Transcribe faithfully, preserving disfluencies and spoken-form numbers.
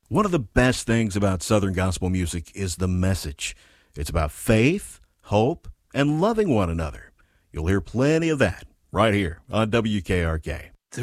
One of the best things about Southern gospel music is the message. It's about faith, hope, and loving one another. You'll hear plenty of that right here on W K R K.